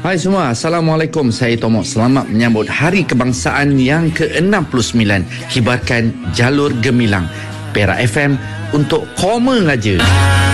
Hai semua, Assalamualaikum. Saya Tomok. Selamat menyambut Hari Kebangsaan yang ke-69. Kibarkan jalur gemilang. Perak FM untuk koma ngaja.